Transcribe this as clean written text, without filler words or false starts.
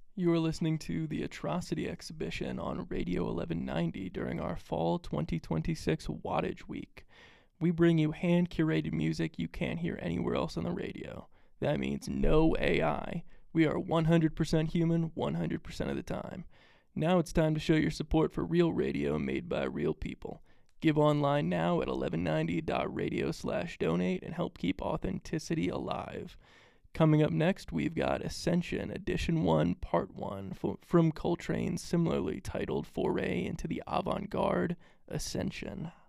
You are listening to the Atrocity Exhibition on Radio 1190 during our Fall 2026 Wattage Week. We bring you hand-curated music you can't hear anywhere else on the radio. That means no AI. We are 100% human 100% of the time. Now it's time to show your support for real radio made by real people. Give online now at 1190.radio/donate and help keep authenticity alive. Coming up next, we've got Ascension Edition 1 Part 1 from Coltrane's similarly titled Foray into the Avant-Garde, Ascension.